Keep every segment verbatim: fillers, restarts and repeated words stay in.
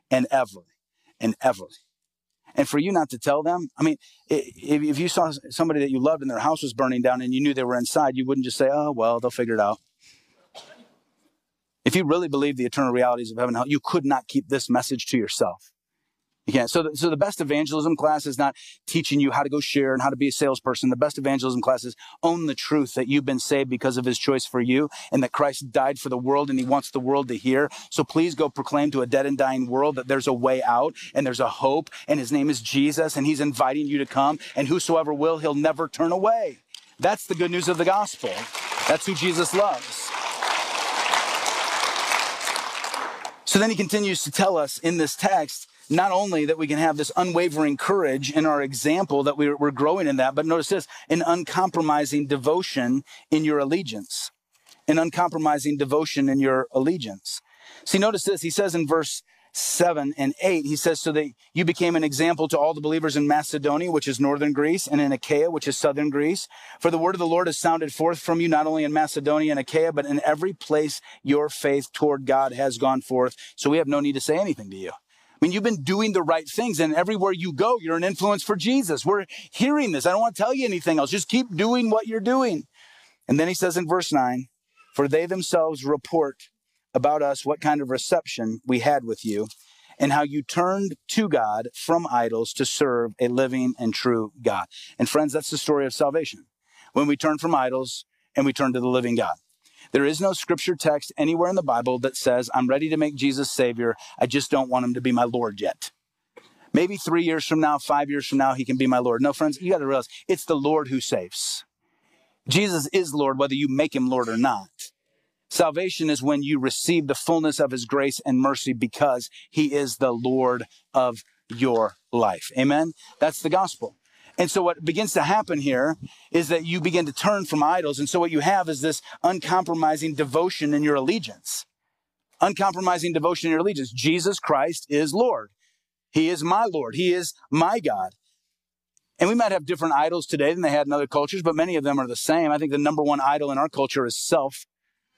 and ever and ever. And for you not to tell them, I mean, if, if you saw somebody that you loved and their house was burning down and you knew they were inside, you wouldn't just say, oh, well, they'll figure it out. If you really believe the eternal realities of heaven and hell, you could not keep this message to yourself. You can't. So, the, so the best evangelism class is not teaching you how to go share and how to be a salesperson. The best evangelism class is own the truth that you've been saved because of his choice for you and that Christ died for the world and he wants the world to hear. So please go proclaim to a dead and dying world that there's a way out and there's a hope and his name is Jesus and he's inviting you to come and whosoever will, he'll never turn away. That's the good news of the gospel. That's who Jesus loves. So then he continues to tell us in this text, not only that we can have this unwavering courage in our example, that we're, we're growing in that, but notice this, an uncompromising devotion in your allegiance. An uncompromising devotion in your allegiance. See, notice this, he says in verse seven and eight, he says, so that you became an example to all the believers in Macedonia, which is northern Greece, and in Achaia, which is southern Greece. For the word of the Lord has sounded forth from you, not only in Macedonia and Achaia, but in every place your faith toward God has gone forth. So we have no need to say anything to you. I mean, you've been doing the right things, and everywhere you go, you're an influence for Jesus. We're hearing this. I don't want to tell you anything else. Just keep doing what you're doing. And then he says in verse nine, for they themselves report about us what kind of reception we had with you and how you turned to God from idols to serve a living and true God. And friends, that's the story of salvation. When we turn from idols and we turn to the living God. There is no scripture text anywhere in the Bible that says, I'm ready to make Jesus Savior. I just don't want him to be my Lord yet. Maybe three years from now, five years from now, he can be my Lord. No, friends, you got to realize it's the Lord who saves. Jesus is Lord, whether you make him Lord or not. Salvation is when you receive the fullness of his grace and mercy because he is the Lord of your life. Amen? That's the gospel. And so what begins to happen here is that you begin to turn from idols. And so what you have is this uncompromising devotion in your allegiance. Uncompromising devotion in your allegiance. Jesus Christ is Lord. He is my Lord. He is my God. And we might have different idols today than they had in other cultures, but many of them are the same. I think the number one idol in our culture is self.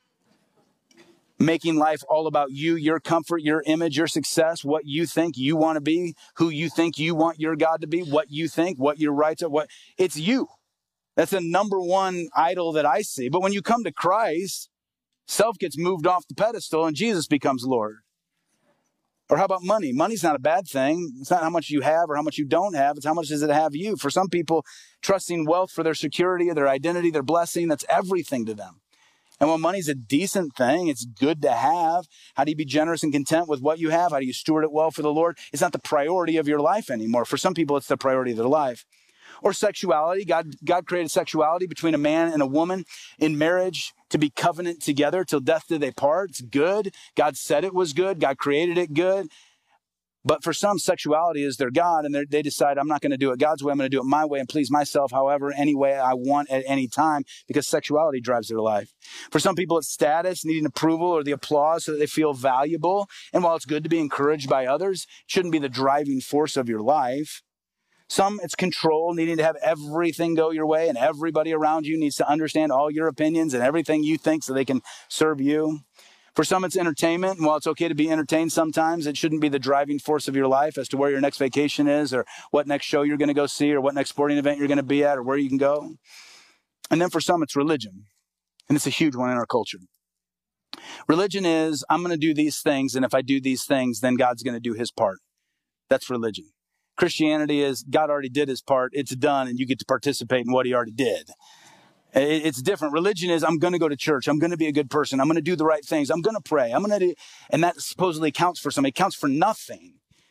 Making life all about you, your comfort, your image, your success, what you think you want to be, who you think you want your God to be, what you think, what your rights are, what it's you. That's the number one idol that I see. But when you come to Christ, self gets moved off the pedestal and Jesus becomes Lord. Or how about money? Money's not a bad thing. It's not how much you have or how much you don't have. It's how much does it have you. For some people, trusting wealth for their security or their identity, their blessing, that's everything to them. And when money's a decent thing, it's good to have. How do you be generous and content with what you have? How do you steward it well for the Lord? It's not the priority of your life anymore. For some people, it's the priority of their life. Or sexuality. God, God created sexuality between a man and a woman in marriage to be covenant together till death do they part. It's good. God said it was good. God created it good. But for some, sexuality is their God, and they decide, I'm not going to do it God's way. I'm going to do it my way and please myself however, any way I want at any time, because sexuality drives their life. For some people, it's status, needing approval or the applause so that they feel valuable. And while it's good to be encouraged by others, it shouldn't be the driving force of your life. Some, it's control, needing to have everything go your way, and everybody around you needs to understand all your opinions and everything you think so they can serve you. For some, it's entertainment. And while it's okay to be entertained sometimes, it shouldn't be the driving force of your life as to where your next vacation is or what next show you're going to go see or what next sporting event you're going to be at or where you can go. And then for some, it's religion. And it's a huge one in our culture. Religion is, I'm going to do these things, and if I do these things, then God's going to do his part. That's religion. Christianity is, God already did his part, it's done, and you get to participate in what he already did. It's different. Religion is, I'm going to go to church. I'm going to be a good person. I'm going to do the right things. I'm going to pray. I'm going to do, and that supposedly counts for something. It counts for nothing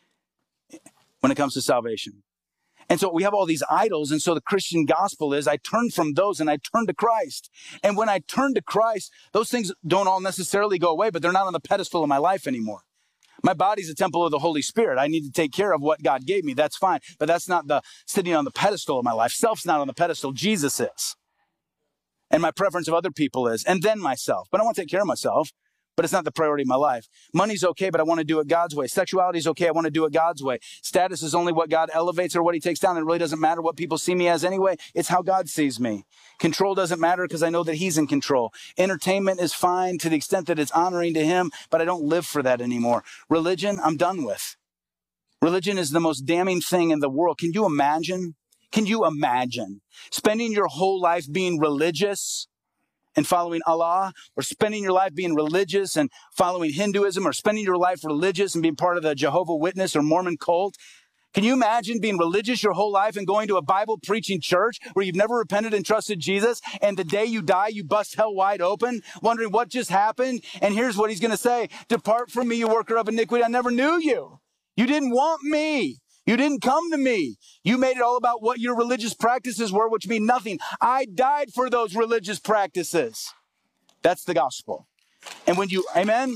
when it comes to salvation. And so we have all these idols. And so the Christian gospel is, I turn from those and I turn to Christ. And when I turn to Christ, those things don't all necessarily go away, but they're not on the pedestal of my life anymore. My body's a temple of the Holy Spirit. I need to take care of what God gave me. That's fine. But that's not the sitting on the pedestal of my life. Self's not on the pedestal. Jesus is. And my preference of other people is, and then myself. But I want to take care of myself. but it's not the priority of my life. Money's okay, but I want to do it God's way. Sexuality is okay. I want to do it God's way. Status is only what God elevates or what he takes down. It really doesn't matter what people see me as anyway. It's how God sees me. Control doesn't matter because I know that he's in control. Entertainment is fine to the extent that it's honoring to him, but I don't live for that anymore. Religion, I'm done with. Religion is the most damning thing in the world. Can you imagine? Can you imagine spending your whole life being religious and following Allah, or spending your life being religious and following Hinduism, or spending your life religious and being part of the Jehovah's Witness or Mormon cult? Can you imagine being religious your whole life and going to a Bible preaching church where you've never repented and trusted Jesus, and the day you die, you bust hell wide open, wondering what just happened? And here's what he's going to say: depart from me, you worker of iniquity. I never knew you. You didn't want me. You didn't come to me. You made it all about what your religious practices were, which mean nothing. I died for those religious practices. That's the gospel. And when you, amen?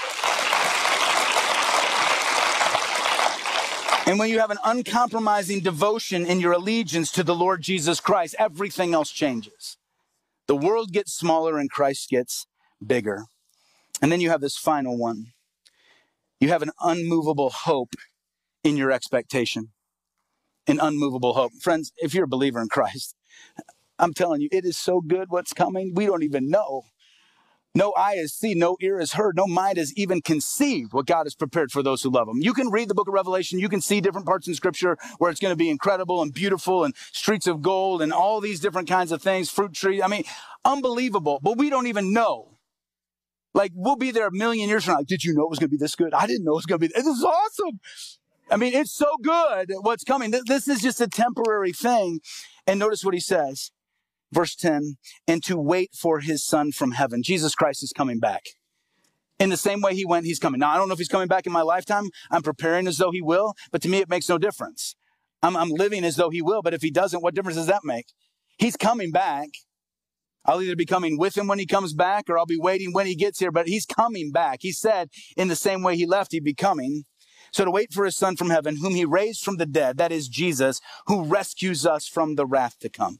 And when you have an uncompromising devotion in your allegiance to the Lord Jesus Christ, everything else changes. The world gets smaller and Christ gets bigger. And then you have this final one. You have an unmovable hope in your expectation. An unmovable hope. Friends, if you're a believer in Christ, I'm telling you, it is so good what's coming. We don't even know. No eye has seen, no ear has heard, no mind has even conceived what God has prepared for those who love him. You can read the book of Revelation. You can see different parts in Scripture where it's going to be incredible and beautiful and streets of gold and all these different kinds of things, fruit trees. I mean, unbelievable. But we don't even know. Like, we'll be there a million years from now. Did you know it was going to be this good? I didn't know it was going to be. This is awesome. I mean, it's so good what's coming. This is just a temporary thing. And notice what he says. Verse ten, and to wait for his son from heaven. Jesus Christ is coming back. In the same way he went, he's coming. Now, I don't know if he's coming back in my lifetime. I'm preparing as though he will, but to me, it makes no difference. I'm, I'm living as though he will, but if he doesn't, what difference does that make? He's coming back. I'll either be coming with him when he comes back, or I'll be waiting when he gets here, but he's coming back. He said in the same way he left, he'd be coming. So to wait for his son from heaven, whom he raised from the dead, that is Jesus, who rescues us from the wrath to come.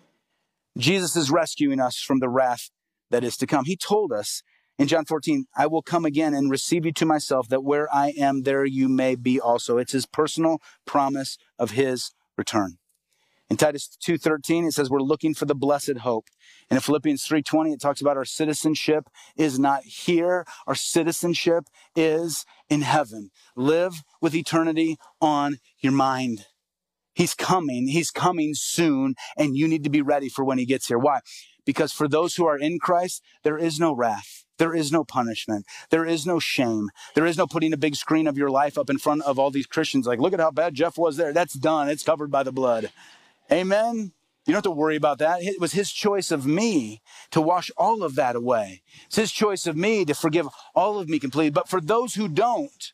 Jesus is rescuing us from the wrath that is to come. He told us in John fourteen, I will come again and receive you to myself, that where I am, there you may be also. It's his personal promise of his return. In Titus two thirteen, it says we're looking for the blessed hope. And in Philippians three twenty, it talks about our citizenship is not here. Our citizenship is in heaven. Live with eternity on your mind. He's coming. He's coming soon, and you need to be ready for when he gets here. Why? Because for those who are in Christ, there is no wrath. There is no punishment. There is no shame. There is no putting a big screen of your life up in front of all these Christians. Like, look at how bad Jeff was there. That's done. It's covered by the blood. Amen? You don't have to worry about that. It was his choice of me to wash all of that away. It's his choice of me to forgive all of me completely. But for those who don't,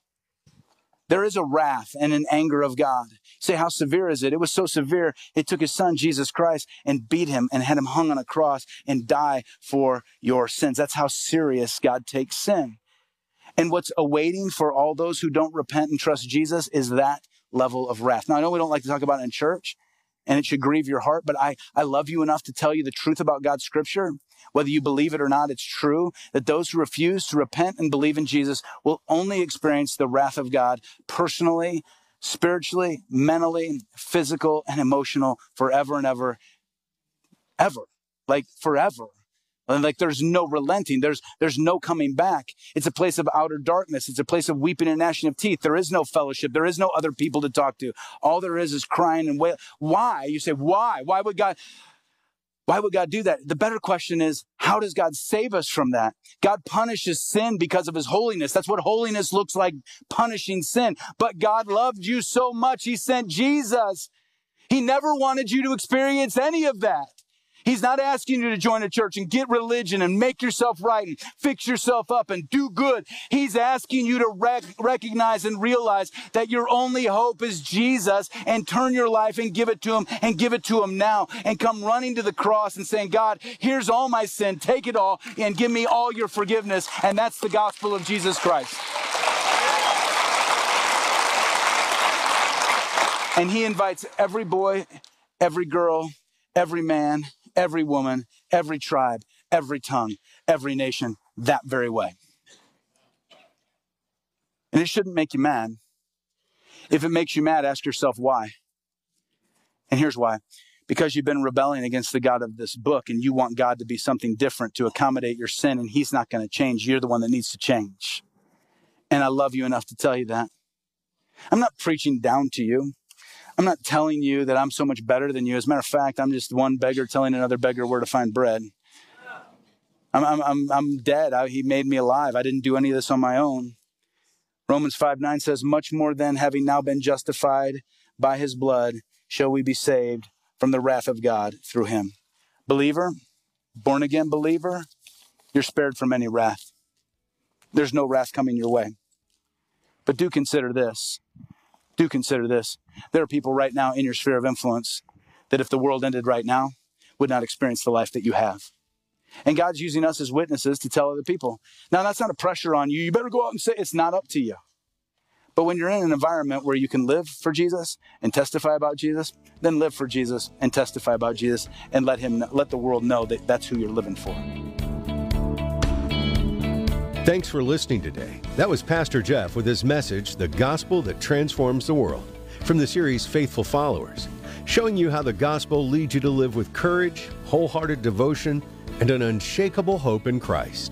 there is a wrath and an anger of God. You say, how severe is it? It was so severe, it took his son, Jesus Christ, and beat him and had him hung on a cross and die for your sins. That's how serious God takes sin. And what's awaiting for all those who don't repent and trust Jesus is that level of wrath. Now, I know we don't like to talk about it in church, and it should grieve your heart, but I, I love you enough to tell you the truth about God's scripture. Whether you believe it or not, it's true that those who refuse to repent and believe in Jesus will only experience the wrath of God personally, spiritually, mentally, physical, and emotional forever and ever, ever, like forever. And like there's no relenting. There's, there's no coming back. It's a place of outer darkness. It's a place of weeping and gnashing of teeth. There is no fellowship. There is no other people to talk to. All there is is crying and wail. Why? You say, why? Why would God... Why would God do that? The better question is, how does God save us from that? God punishes sin because of his holiness. That's what holiness looks like, punishing sin. But God loved you so much, he sent Jesus. He never wanted you to experience any of that. He's not asking you to join a church and get religion and make yourself right and fix yourself up and do good. He's asking you to rec- recognize and realize that your only hope is Jesus, and turn your life and give it to him, and give it to him now, and come running to the cross and saying, God, here's all my sin. Take it all and give me all your forgiveness. And that's the gospel of Jesus Christ. And he invites every boy, every girl, every man, every woman, every tribe, every tongue, every nation, that very way. And it shouldn't make you mad. If it makes you mad, ask yourself why. And here's why. Because you've been rebelling against the God of this book and you want God to be something different to accommodate your sin, and he's not going to change. You're the one that needs to change. And I love you enough to tell you that. I'm not preaching down to you. I'm not telling you that I'm so much better than you. As a matter of fact, I'm just one beggar telling another beggar where to find bread. I'm, I'm, I'm, I'm dead. I, he made me alive. I didn't do any of this on my own. Romans five nine says, much more than having now been justified by his blood, shall we be saved from the wrath of God through him. Believer, born again believer, you're spared from any wrath. There's no wrath coming your way. But do consider this. Do consider this. There are people right now in your sphere of influence that if the world ended right now, would not experience the life that you have. And God's using us as witnesses to tell other people. Now, that's not a pressure on you. You better go out and say it's not up to you. But when you're in an environment where you can live for Jesus and testify about Jesus, then live for Jesus and testify about Jesus and let him, let the world know that that's who you're living for. Thanks for listening today. That was Pastor Jeff with his message, The Gospel That Transforms the World, from the series Faithful Followers, showing you how the gospel leads you to live with courage, wholehearted devotion, and an unshakable hope in Christ.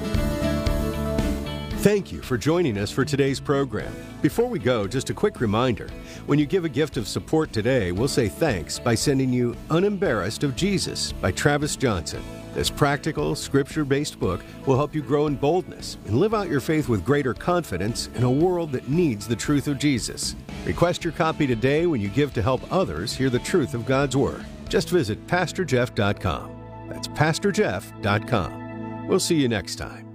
Thank you for joining us for today's program. Before we go, just a quick reminder. When you give a gift of support today, we'll say thanks by sending you Unembarrassed of Jesus by Travis Johnson. This practical, scripture-based book will help you grow in boldness and live out your faith with greater confidence in a world that needs the truth of Jesus. Request your copy today when you give to help others hear the truth of God's Word. Just visit pastor jeff dot com. That's pastor jeff dot com. We'll see you next time.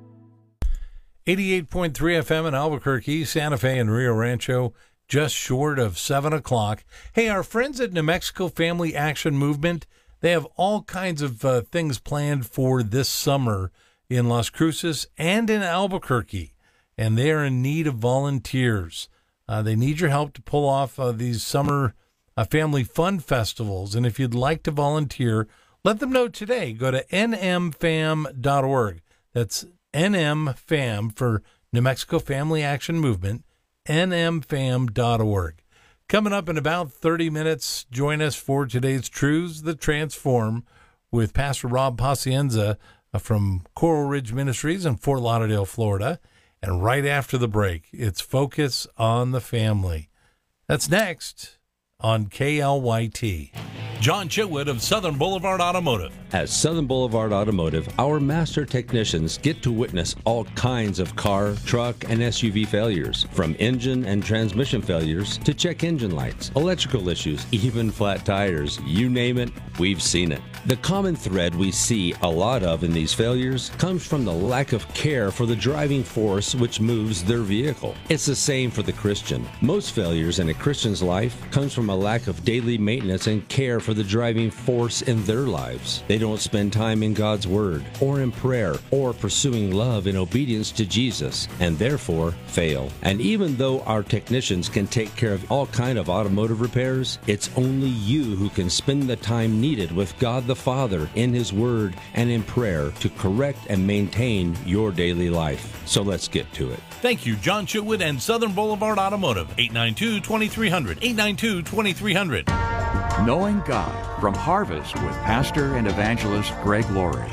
eighty-eight point three F M in Albuquerque, Santa Fe, and Rio Rancho, just short of seven o'clock. Hey, our friends at New Mexico Family Action Movement, they have all kinds of uh, things planned for this summer in Las Cruces and in Albuquerque, and they are in need of volunteers. Uh, they need your help to pull off uh, these summer uh, family fun festivals, and if you'd like to volunteer, let them know today. Go to N M fam dot org. That's N M Fam for New Mexico Family Action Movement, N M fam dot org. Coming up in about thirty minutes, join us for today's Truths That Transform with Pastor Rob Pacienza from Coral Ridge Ministries in Fort Lauderdale, Florida. And right after the break, it's Focus on the Family. That's next on K L Y T. John Chitwood of Southern Boulevard Automotive. At Southern Boulevard Automotive, our master technicians get to witness all kinds of car, truck, and S U V failures, from engine and transmission failures to check engine lights, electrical issues, even flat tires. You name it, we've seen it. The common thread we see a lot of in these failures comes from the lack of care for the driving force which moves their vehicle. It's the same for the Christian. Most failures in a Christian's life comes from a lack of daily maintenance and care for the driving force in their lives. They don't spend time in God's Word or in prayer or pursuing love and obedience to Jesus, and therefore fail. And even though our technicians can take care of all kind of automotive repairs, it's only you who can spend the time needed with God the Father in His Word and in prayer to correct and maintain your daily life. So let's get to it. Thank you, John Chitwood and Southern Boulevard Automotive, eight nine two, two three zero zero, eight nine two, two three zero zero. Knowing God from Harvest with Pastor and Evangelist Greg Laurie.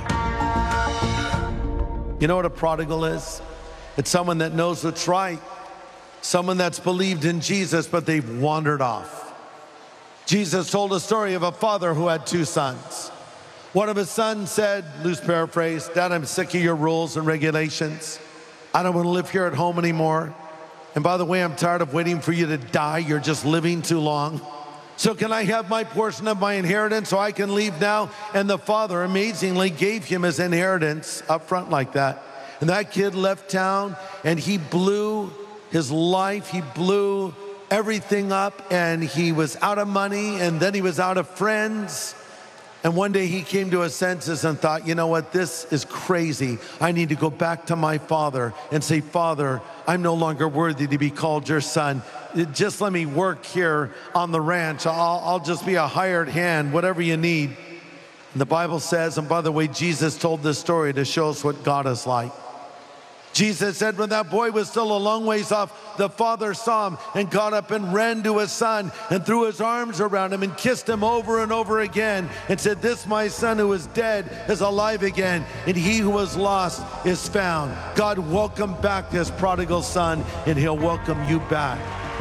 You know what a prodigal is? It's someone that knows what's right, someone that's believed in Jesus, but they've wandered off. Jesus told a story of a father who had two sons. One of his sons said, loose paraphrase, Dad, I'm sick of your rules and regulations. I don't want to live here at home anymore. And by the way, I'm tired of waiting for you to die. You're just living too long. So can I have my portion of my inheritance so I can leave now? And the father amazingly gave him his inheritance up front like that. And that kid left town and he blew his life. He blew everything up and he was out of money and then he was out of friends. And one day he came to his senses and thought, you know what, this is crazy. I need to go back to my father and say, Father, I'm no longer worthy to be called your son. Just let me work here on the ranch. I'll, I'll just be a hired hand, whatever you need. And the Bible says, and by the way, Jesus told this story to show us what God is like. Jesus said when that boy was still a long ways off, the father saw him and got up and ran to his son and threw his arms around him and kissed him over and over again and said, "This my son who was dead is alive again, and he who was lost is found." God welcomed back this prodigal son, and he'll welcome you back.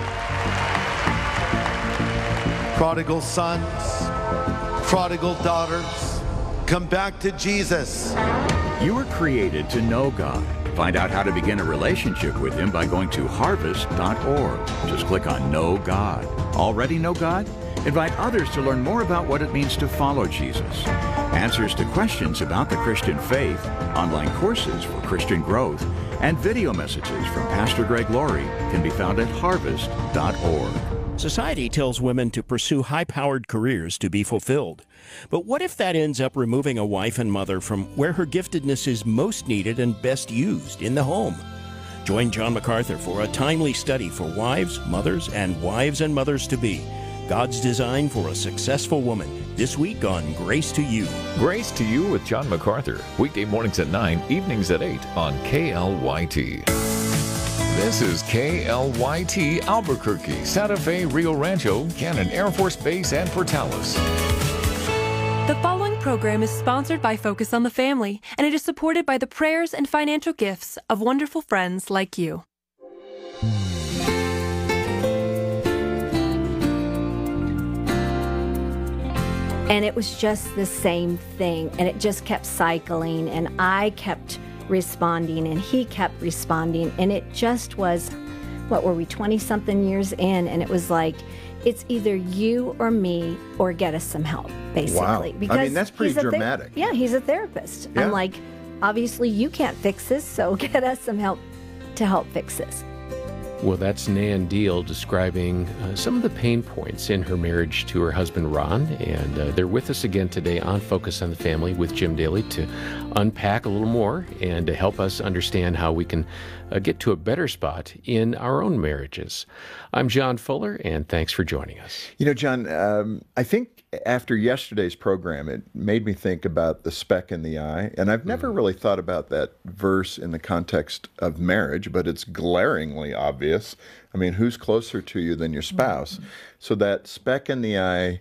Prodigal sons, prodigal daughters, come back to Jesus. You were created to know God. Find out how to begin a relationship with Him by going to harvest dot org. Just click on Know God. Already know God? Invite others to learn more about what it means to follow Jesus. Answers to questions about the Christian faith, online courses for Christian growth, and video messages from Pastor Greg Laurie can be found at harvest dot org. Society tells women to pursue high-powered careers to be fulfilled. But what if that ends up removing a wife and mother from where her giftedness is most needed and best used, in the home? Join John MacArthur for a timely study for wives, mothers, and wives and mothers-to-be. God's design for a successful woman, this week on Grace to You. Grace to You with John MacArthur. Weekday mornings at nine, evenings at eight on K L Y T. This is K L Y T Albuquerque, Santa Fe, Rio Rancho, Cannon Air Force Base, and Portales. The following program is sponsored by Focus on the Family, and it is supported by the prayers and financial gifts of wonderful friends like you. And it was just the same thing, and it just kept cycling, and I kept responding, and he kept responding, and it just was, what were we, twenty-something years in, and it was like, it's either you or me or get us some help, basically. Wow. Because I mean, that's pretty he's a dramatic. Ther- yeah, he's a therapist. Yeah. I'm like, obviously you can't fix this, so get us some help to help fix this. Well, that's Nan Deal describing uh, some of the pain points in her marriage to her husband, Ron. And uh, they're with us again today on Focus on the Family with Jim Daly to unpack a little more and to help us understand how we can uh, get to a better spot in our own marriages. I'm John Fuller, and thanks for joining us. You know, John, um, I think after yesterday's program, it made me think about the speck in the eye. And I've never mm. really thought about that verse in the context of marriage, but it's glaringly obvious. I mean, who's closer to you than your spouse? Mm. So that speck in the eye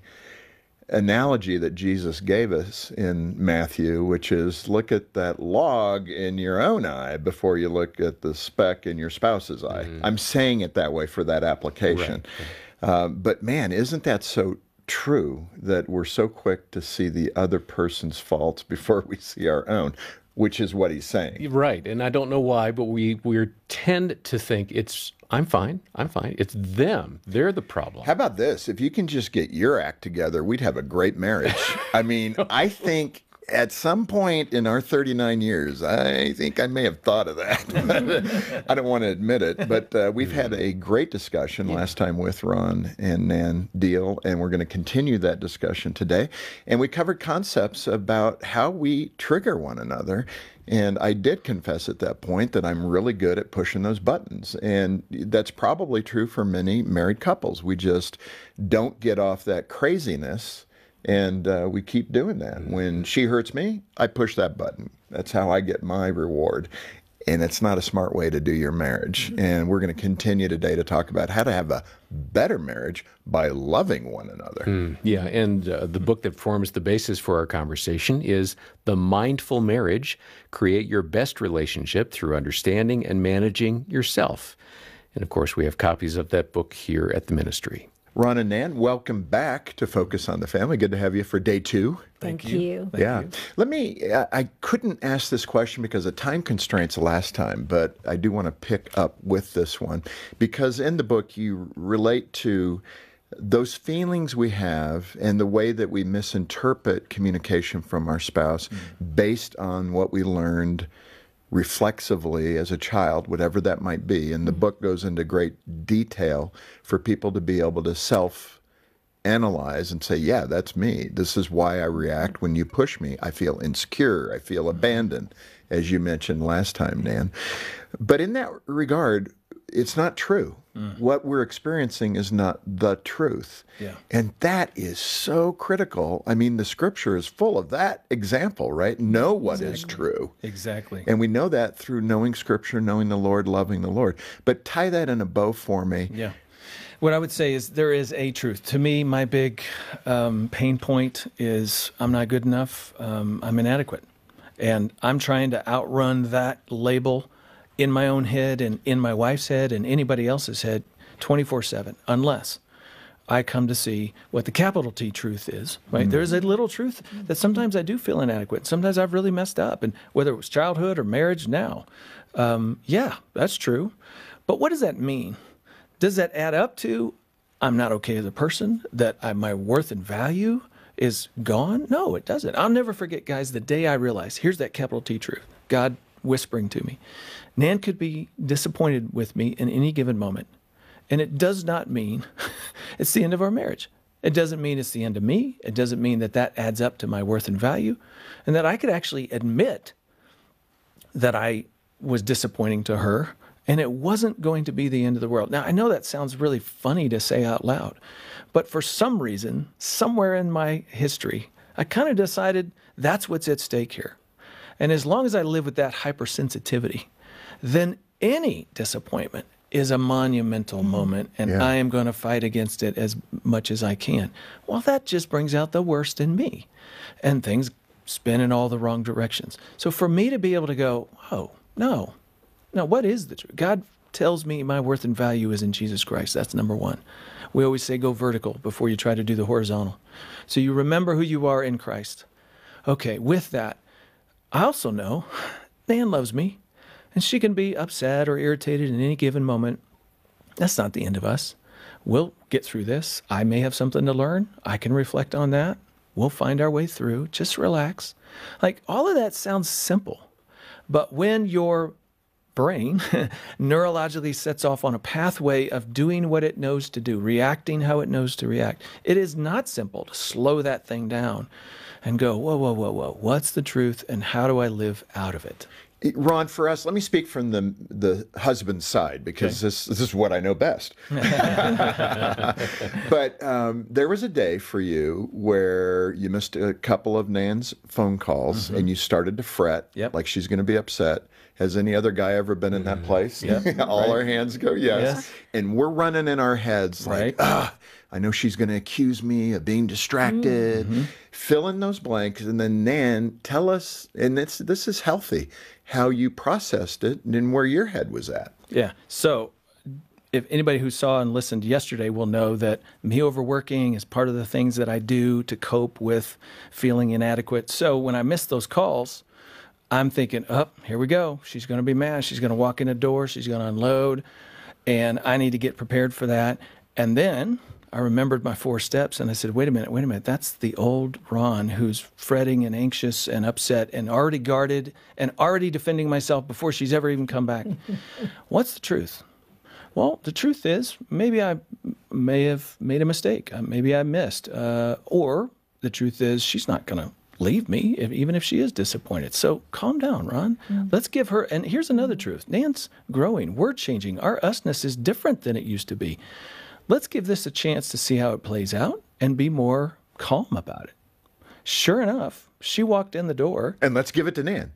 analogy that Jesus gave us in Matthew, which is look at that log in your own eye before you look at the speck in your spouse's eye. Mm. I'm saying it that way for that application. Right. Uh, but man, isn't that so true that we're so quick to see the other person's faults before we see our own, which is what he's saying. Right. And I don't know why, but we we tend to think it's, I'm fine, I'm fine. It's them. They're the problem. How about this? If you can just get your act together, we'd have a great marriage. I mean, I think at some point in our thirty-nine years, I think I may have thought of that. I don't want to admit it, but uh, we've had a great discussion yeah. last time with Ron and Nan Deal, and we're going to continue that discussion today. And we covered concepts about how we trigger one another. And I did confess at that point that I'm really good at pushing those buttons. And that's probably true for many married couples. We just don't get off that craziness. And uh, we keep doing that. When she hurts me, I push that button. That's how I get my reward. And it's not a smart way to do your marriage. And we're going to continue today to talk about how to have a better marriage by loving one another. Mm, yeah, and uh, the book that forms the basis for our conversation is The Mindful Marriage: Create Your Best Relationship Through Understanding and Managing Yourself. And of course, we have copies of that book here at the ministry. Ron and Nan, welcome back to Focus on the Family. Good to have you for day two. Thank, Thank you. you. Thank yeah. You. Let me, I, I couldn't ask this question because of time constraints last time, but I do want to pick up with this one because in the book you relate to those feelings we have and the way that we misinterpret communication from our spouse mm-hmm. based on what we learned reflexively as a child, whatever that might be. And the book goes into great detail for people to be able to self-analyze and say, yeah, that's me. This is why I react when you push me. I feel insecure. I feel abandoned, as you mentioned last time, Nan. But in that regard, it's not true. Mm. What we're experiencing is not the truth. Yeah. And that is so critical. I mean, the scripture is full of that example, right? Know what exactly. is true. Exactly. And we know that through knowing scripture, knowing the Lord, loving the Lord. But tie that in a bow for me. Yeah. What I would say is there is a truth. To me, my big um, pain point is I'm not good enough. Um, I'm inadequate. And I'm trying to outrun that label in my own head and in my wife's head and anybody else's head twenty-four seven, unless I come to see what the capital T truth is, right? Mm. There's a little truth that sometimes I do feel inadequate. Sometimes I've really messed up. And whether it was childhood or marriage now, um, yeah, that's true. But what does that mean? Does that add up to I'm not okay as a person, that I, my worth and value is gone? No, it doesn't. I'll never forget, guys, the day I realized, here's that capital T truth, God whispering to me. Nan could be disappointed with me in any given moment. And it does not mean it's the end of our marriage. It doesn't mean it's the end of me. It doesn't mean that that adds up to my worth and value. And that I could actually admit that I was disappointing to her. And it wasn't going to be the end of the world. Now, I know that sounds really funny to say out loud. But for some reason, somewhere in my history, I kind of decided that's what's at stake here. And as long as I live with that hypersensitivity, then any disappointment is a monumental moment, and yeah. I am going to fight against it as much as I can. Well, that just brings out the worst in me, and things spin in all the wrong directions. So for me to be able to go, oh, no, no, what is the truth? God tells me my worth and value is in Jesus Christ. That's number one. We always say go vertical before you try to do the horizontal. So you remember who you are in Christ. Okay, with that, I also know Nan loves me. And she can be upset or irritated in any given moment. That's not the end of us. We'll get through this. I may have something to learn. I can reflect on that. We'll find our way through. Just relax. Like, all of that sounds simple. But when your brain neurologically sets off on a pathway of doing what it knows to do, reacting how it knows to react, it is not simple to slow that thing down and go, whoa, whoa, whoa, whoa. What's the truth and how do I live out of it? Ron, for us, let me speak from the the husband's side, because okay. this this is what I know best. But um, there was a day for you where you missed a couple of Nan's phone calls, mm-hmm. and you started to fret, yep. like she's going to be upset. Has any other guy ever been in that place? Yep. All right. our hands go yes. yes. And we're running in our heads like, right. ah, I know she's going to accuse me of being distracted. Mm-hmm. Fill in those blanks, and then Nan, tell us, and it's, this is healthy, how you processed it and where your head was at. Yeah. So if anybody who saw and listened yesterday will know that me overworking is part of the things that I do to cope with feeling inadequate. So when I miss those calls, I'm thinking, oh, here we go. She's going to be mad. She's going to walk in the door. She's going to unload. And I need to get prepared for that. And then I remembered my four steps, and I said, wait a minute, wait a minute. That's the old Ron who's fretting and anxious and upset and already guarded and already defending myself before she's ever even come back. What's the truth? Well, the truth is maybe I may have made a mistake. Maybe I missed. Uh, or the truth is she's not going to leave me, if, even if she is disappointed. So calm down, Ron. Mm. Let's give her, and here's another truth. Nan's growing. We're changing. Our usness is different than it used to be. Let's give this a chance to see how it plays out and be more calm about it. Sure enough, she walked in the door. And let's give it to Nan.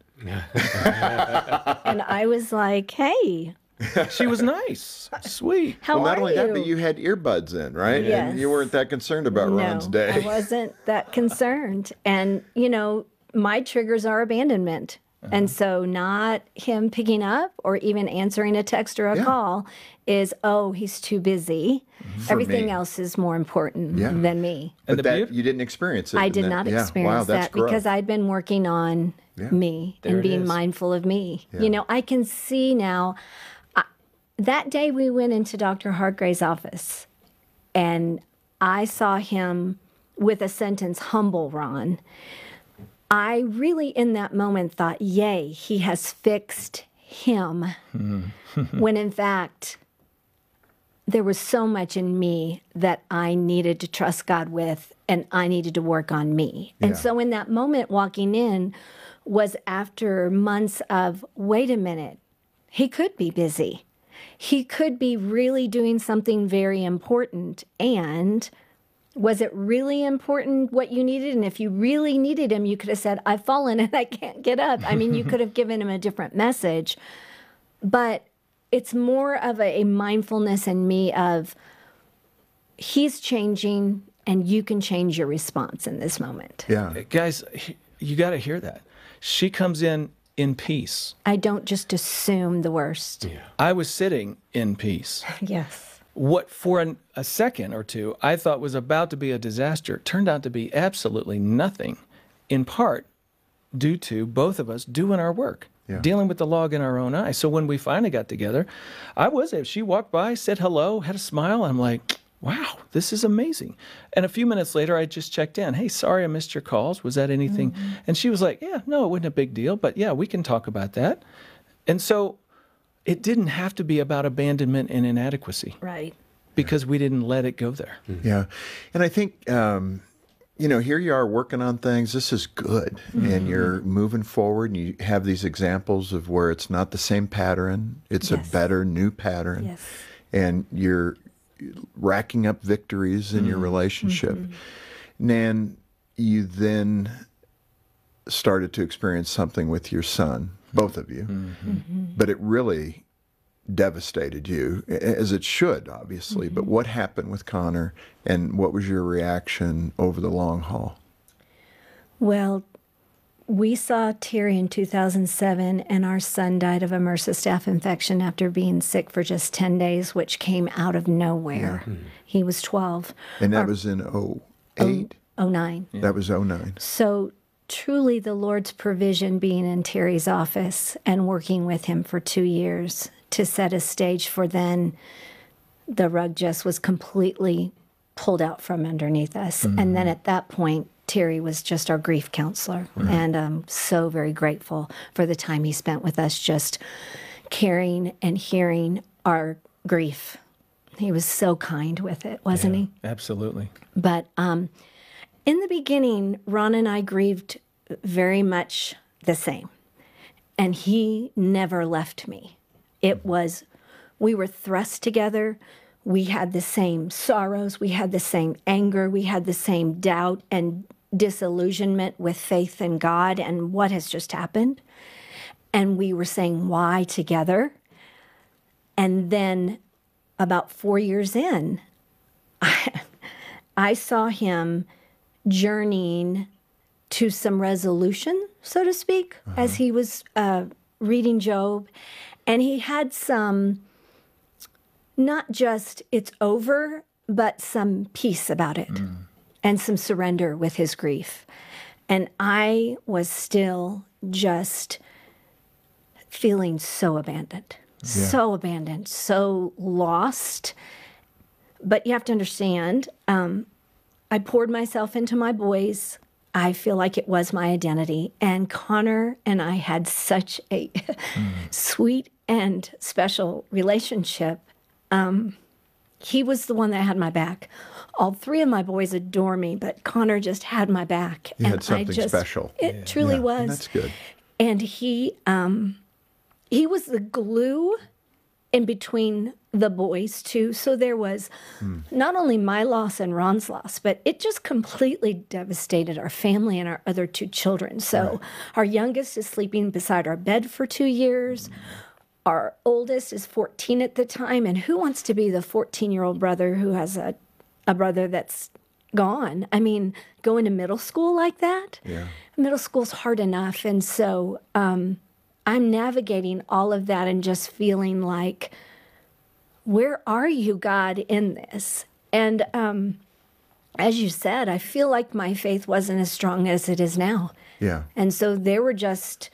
And I was like, hey. She was nice. Sweet. How well, not are only you? that, but you had earbuds in, right? Yes. And you weren't that concerned about no, Ron's day. I wasn't that concerned. And, you know, my triggers are abandonment. Uh-huh. And so not him picking up or even answering a text or a yeah. call is, oh, he's too busy. For Everything me. else is more important yeah. than me. But that, you didn't experience it. I did that, not yeah. experience wow, that growth. because I'd been working on yeah. me there and being is. mindful of me. Yeah. You know, I can see now. I, that day we went into Doctor Hargrave's office, and I saw him with a sentence, humble Ron. I really, in that moment, thought, yay, he has fixed him. When in fact, there was so much in me that I needed to trust God with, and I needed to work on me. Yeah. And so in that moment, walking in was after months of, wait a minute, he could be busy. he could be really doing something very important. And was it really important what you needed? And if you really needed him, you could have said, I've fallen and I can't get up. I mean, you could have given him a different message. But it's more of a, a mindfulness in me of he's changing and you can change your response in this moment. Yeah. Guys, you got to hear that. She comes in in peace. I don't just assume the worst. Yeah. I was sitting in peace. Yes. What for an, a second or two I thought was about to be a disaster turned out to be absolutely nothing, in part due to both of us doing our work. Yeah. Dealing with the log in our own eye. So when we finally got together, I was there. She walked by, said hello, had a smile. I'm like, wow, this is amazing. And a few minutes later, I just checked in. Hey, sorry I missed your calls. Was that anything? Mm-hmm. And she was like, yeah, no, it wasn't a big deal. But yeah, we can talk about that. And so it didn't have to be about abandonment and inadequacy. Right. Because we didn't let it go there. Mm-hmm. Yeah. And I think... Um, you know, here you are working on things. This is good. Mm-hmm. And you're moving forward and you have these examples of where it's not the same pattern. It's yes. a better new pattern. Yes. And you're racking up victories in mm-hmm. your relationship. Mm-hmm. Nan, you then started to experience something with your son, both of you. Mm-hmm. Mm-hmm. But it really devastated you, as it should, obviously. Mm-hmm. But what happened with Connor, and what was your reaction over the long haul? Well, we saw Terry in two thousand seven, and our son died of a MRSA staph infection after being sick for just ten days, which came out of nowhere. Yeah. Mm-hmm. He was twelve. And that our, was in oh eight? oh nine. Yeah. That was oh nine. So truly the Lord's provision being in Terry's office and working with him for two years to set a stage for then the rug just was completely pulled out from underneath us. Mm-hmm. And then at that point, Terry was just our grief counselor. Right. And I'm so very grateful for the time he spent with us, just caring and hearing our grief. He was so kind with it, wasn't yeah, he? Absolutely. But um, in the beginning, Ron and I grieved very much the same. And he never left me. It was, we were thrust together. We had the same sorrows. We had the same anger. We had the same doubt and disillusionment with faith in God and what has just happened. And we were saying why together. And then about four years in, I, I saw him journeying to some resolution, so to speak, uh-huh. as he was uh, reading Job. And he had some, not just it's over, but some peace about it mm. and some surrender with his grief. And I was still just feeling so abandoned, yeah. so abandoned, so lost. But you have to understand, um, I poured myself into my boys. I feel like it was my identity. And Connor and I had such a mm. sweet and special relationship. Um, he was the one that had my back. All three of my boys adore me, but Connor just had my back. You and had something I just, special. It yeah. truly yeah, was. That's good. And he, um, he was the glue in between the boys, too. So there was mm. not only my loss and Ron's loss, but it just completely devastated our family and our other two children. So right. our youngest is sleeping beside our bed for two years. Mm. Our oldest is fourteen at the time. And who wants to be the fourteen-year-old brother who has a, a brother that's gone? I mean, going to middle school like that? Yeah. Middle school's hard enough. And so um, I'm navigating all of that and just feeling like, where are you, God, in this? And um, as you said, I feel like my faith wasn't as strong as it is now. Yeah. And so there were just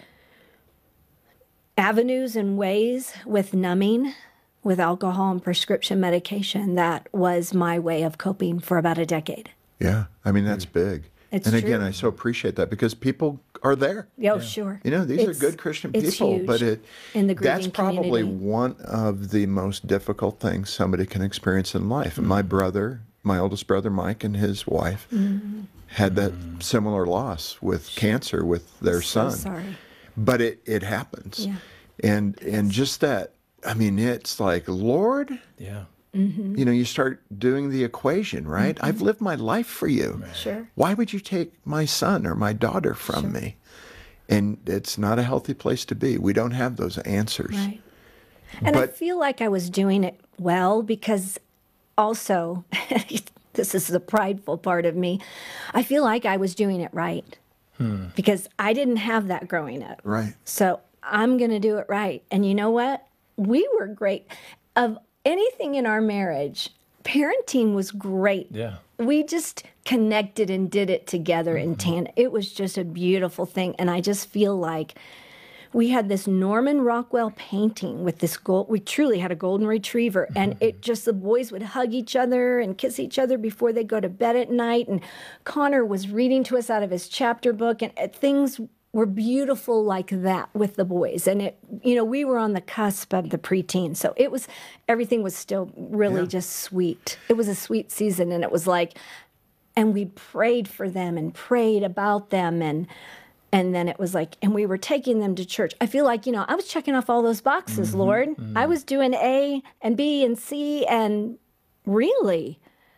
avenues and ways with numbing, with alcohol and prescription medication. That was my way of coping for about a decade. Yeah. I mean, that's big. It's and again, true. I so appreciate that because people are there. Oh, yeah. Sure. You know, these it's, are good Christian it's people, huge but it in the that's probably community. one of the most difficult things somebody can experience in life. And my brother, my oldest brother, Mike, and his wife mm-hmm. had that mm-hmm. similar loss with cancer with their so son. Sorry. But it, it happens. Yeah. And and just that I mean, it's like, Lord, Yeah. Mm-hmm. you know, you start doing the equation, right? Mhm. I've lived my life for you. Sure. Why would you take my son or my daughter from me? And it's not a healthy place to be. We don't have those answers. Right. And I But feel like I was doing it well because also, this is the prideful part of me, I feel like I was doing it right Hmm. because I didn't have that growing up. Right. So I'm going to do it right. And you know what? We were great. Of anything in our marriage, parenting was great. Yeah. We just connected and did it together Mm-hmm. in tandem. It was just a beautiful thing. And I just feel like we had this Norman Rockwell painting with this gold. We truly had a golden retriever. Mm-hmm. And it just, the boys would hug each other and kiss each other before they go to bed at night. And Connor was reading to us out of his chapter book. And uh, things were beautiful like that with the boys. And it, you know, we were on the cusp of the preteen. So it was, everything was still really Yeah. just sweet. It was a sweet season. And it was like, and we prayed for them and prayed about them. And, and then it was like, and we were taking them to church. I feel like, you know, I was checking off all those boxes, Mm-hmm. Lord. I was doing A and B and C and really.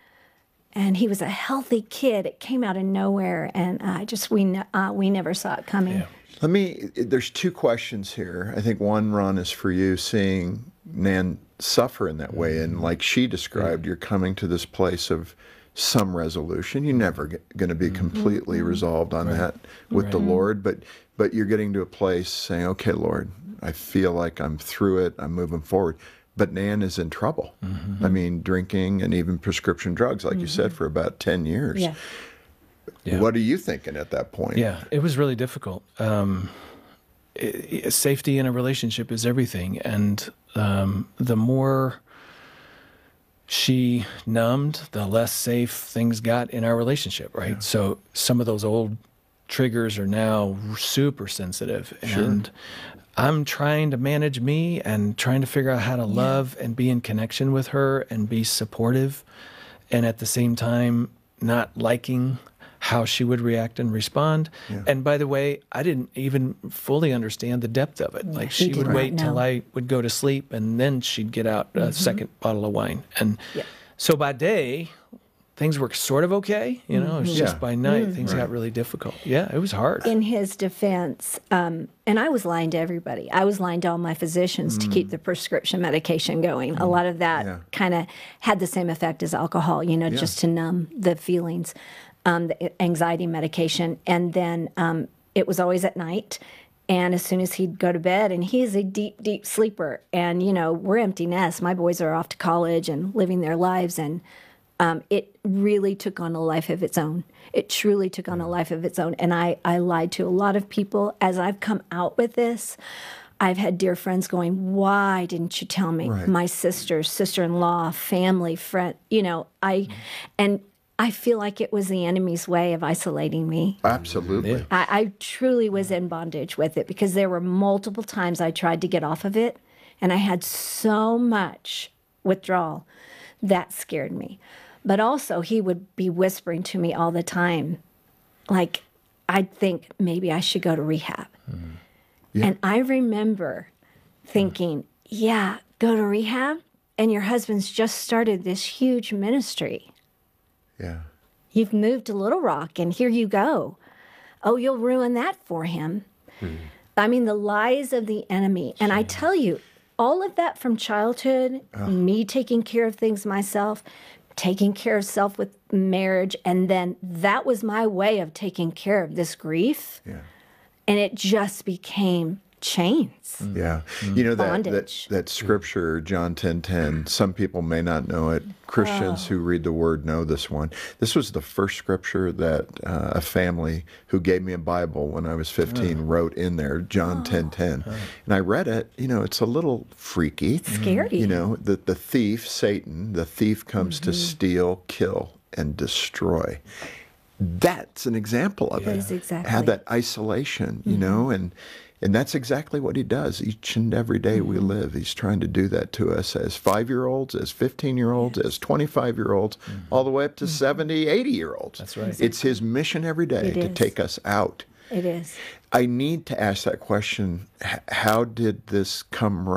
And he was a healthy kid. It came out of nowhere. And I just, we, ne- uh, we never saw it coming. Let me, there's two questions here. I think one, Ron, is for you, seeing Nan suffer in that way. And like she described, you're coming to this place of some resolution. You're never going to be completely resolved on that with the Right. Lord, but but you're getting to a place saying, okay, Lord, I feel like I'm through it. I'm moving forward. But Nan is in trouble. I mean, drinking and even prescription drugs, like you said, for about ten years. Yeah. Yeah. What are you thinking at that point? Yeah, it was really difficult. Um, i i safety in a relationship is everything, and um, the more she numbed, the less safe things got in our relationship. Right. So some of those old triggers are now super sensitive, Sure. and I'm trying to manage me and trying to figure out how to love and be in connection with her and be supportive, and at the same time not liking how she would react and respond. Yeah. And by the way, I didn't even fully understand the depth of it. Like he she did would not wait till know. I would go to sleep and then she'd get out a second bottle of wine. And Yeah. so by day, things were sort of okay. You know, it's just Yeah. by night, things got really difficult. Yeah, it was hard. In his defense, um, and I was lying to everybody. I was lying to all my physicians to keep the prescription medication going. A lot of that Yeah. kind of had the same effect as alcohol, you know, just to numb the feelings, um, the anxiety medication. And then um, it was always at night. And as soon as he'd go to bed, and he's a deep, deep sleeper. And, you know, we're empty nest. My boys are off to college and living their lives. And Um, it really took on a life of its own. It truly took on a life of its own. And I, I lied to a lot of people. As I've come out with this, I've had dear friends going, why didn't you tell me? Right. My sisters, sister-in-law, family, friend, you know, I, and I feel like it was the enemy's way of isolating me. Absolutely. I, I truly was in bondage with it because there were multiple times I tried to get off of it, and I had so much withdrawal that scared me. But also, he would be whispering to me all the time, like, I'd think maybe I should go to rehab. Yeah. And I remember thinking, yeah, go to rehab, and your husband's just started this huge ministry. Yeah. You've moved to Little Rock, and here you go. Oh, you'll ruin that for him. I mean, the lies of the enemy. And I tell you, all of that from childhood, me taking care of things myself, taking care of self with marriage, and then that was my way of taking care of this grief. Yeah. And it just became chains. Yeah. You know, that, that, Bondage. that scripture, John ten ten, some people may not know it. Christians who read the word know this one. This was the first scripture that uh, a family who gave me a Bible when I was fifteen wrote in there, John ten ten. And I read it. You know, it's a little freaky. Scary. You know, the, the thief, Satan, the thief comes to steal, kill, and destroy. That's an example of It it. is exactly. Have that isolation, you know, and and that's exactly what he does each and every day we live. He's trying to do that to us as five-year-olds, as fifteen-year-olds, as twenty-five-year-olds, all the way up to seventy, eighty-year-olds. That's right. It's his mission every day It to is. take us out. It is. I need to ask that question, h- how did this come right?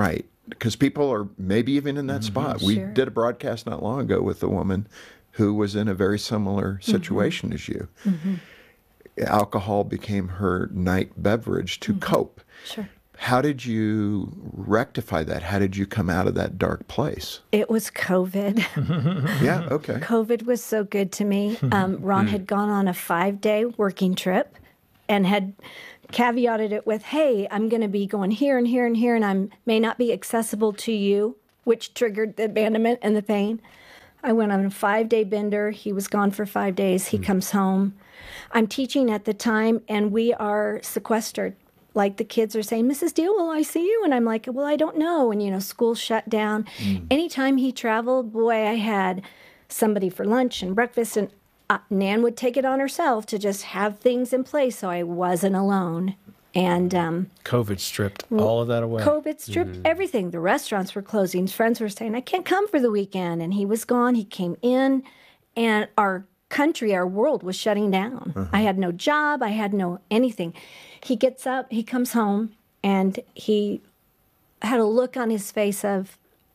because people are maybe even in that Mm-hmm. spot. We Sure. did a broadcast not long ago with a woman who was in a very similar situation as you. Mm-hmm. Alcohol became her night beverage to cope. Sure. How did you rectify that? How did you come out of that dark place? It was COVID. Yeah, okay. COVID was so good to me. Um, Ron had gone on a five-day working trip and had caveated it with, hey, I'm going to be going here and here and here, and I may not be accessible to you, which triggered the abandonment and the pain. I went on a five-day bender. He was gone for five days. He comes home. I'm teaching at the time, and we are sequestered. Like the kids are saying, Missus Deal, will I see you? And I'm like, well, I don't know. And, you know, school shut down. Mm. Anytime he traveled, boy, I had somebody for lunch and breakfast. And uh, Nan would take it on herself to just have things in place so I wasn't alone. And um, COVID stripped all of that away. COVID stripped mm. everything. The restaurants were closing. Friends were saying, I can't come for the weekend. And he was gone. He came in. And our country, our world was shutting down. Uh-huh. I had no job. I had no anything. He gets up, he comes home, and he had a look on his face of,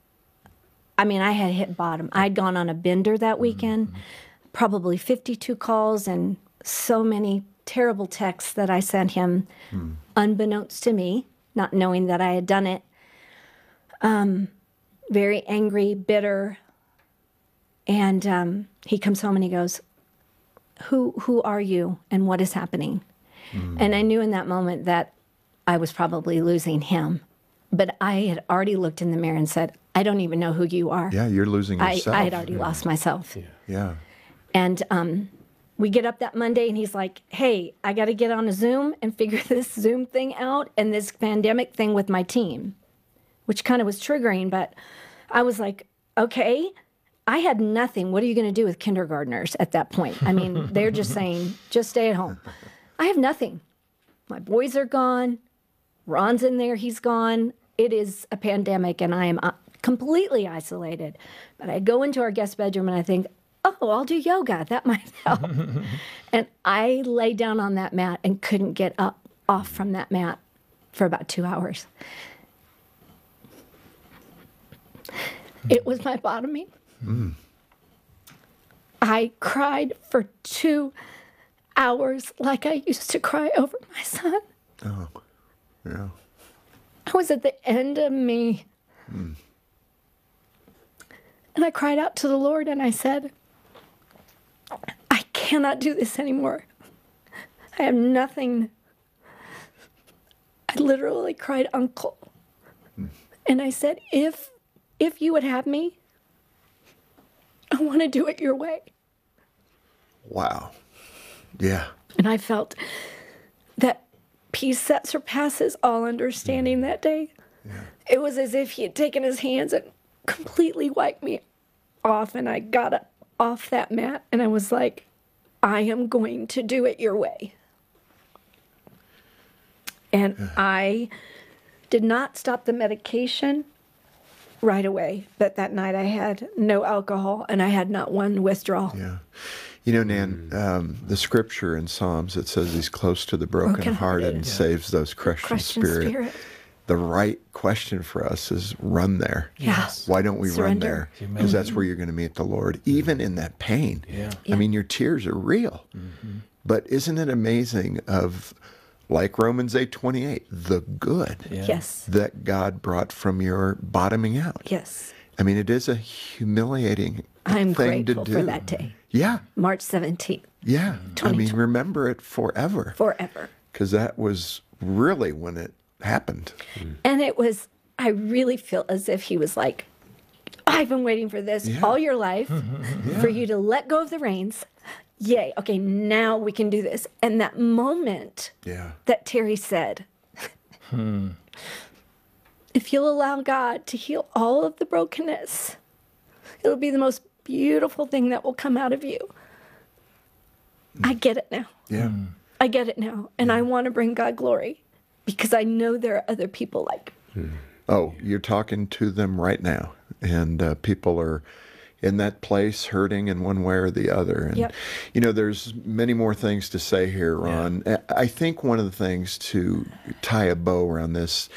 I mean, I had hit bottom. I'd gone on a bender that weekend, mm-hmm. probably fifty-two calls and so many terrible texts that I sent him, mm. unbeknownst to me, not knowing that I had done it. Um, very angry, bitter. And um, he comes home and he goes, who, who are you and what is happening? Mm. And I knew in that moment that I was probably losing him. But I had already looked in the mirror and said, I don't even know who you are. Yeah, you're losing yourself. I, I had already yeah. lost myself. Yeah. yeah. And um, we get up that Monday and he's like, hey, I got to get on a Zoom and figure this Zoom thing out and this pandemic thing with my team, which kind of was triggering. But I was like, okay. I had nothing. What are you going to do with kindergartners at that point? I mean, they're just saying, just stay at home. I have nothing. My boys are gone. Ron's in there. He's gone. It is a pandemic, and I am completely isolated. But I go into our guest bedroom, and I think, oh, I'll do yoga. That might help. And I lay down on that mat and couldn't get up off from that mat for about two hours. It was my bottoming. Mm. I cried for two hours like I used to cry over my son. Oh, yeah. I was at the end of me. Mm. And I cried out to the Lord and I said, I cannot do this anymore. I have nothing. I literally cried, Uncle. Mm. And I said, if, if you would have me, I want to do it your way. Wow. Yeah. And I felt that peace that surpasses all understanding that day. Yeah. It was as if he had taken his hands and completely wiped me off. And I got up off that mat and I was like, I am going to do it your way. And yeah. I did not stop the medication right away, but that night I had no alcohol and I had not one withdrawal. Yeah. You know, Nan, um, the scripture in Psalms, it says he's close to the brokenhearted and yeah. saves those crushed in spirit. spirit. The right question for us is run there. Yes. Why don't we Surrender. run there? Because that's where you're going to meet the Lord, even in that pain. Yeah. yeah. I mean, your tears are real. Mm-hmm. But isn't it amazing of, like Romans eight twenty-eight, the good yeah. yes. that God brought from your bottoming out? Yes. I mean, it is a humiliating I'm thing to grateful do. for that day. Yeah. March seventeenth. Yeah. I mean, remember it forever. Forever. Because that was really when it happened. And it was, I really feel as if he was like, I've been waiting for this yeah. all your life, yeah. for you to let go of the reins. Yay. Okay, now we can do this. And that moment yeah. that Terry said, hmm. if you'll allow God to heal all of the brokenness, it'll be the most beautiful thing that will come out of you. Mm. I get it now. Yeah. Mm. I get it now. And yeah. I want to bring God glory because I know there are other people like mm. Oh, you're talking to them right now. And uh, people are in that place hurting in one way or the other. And, yep. you know, there's many more things to say here, Ron. Yeah. I think one of the things to tie a bow around this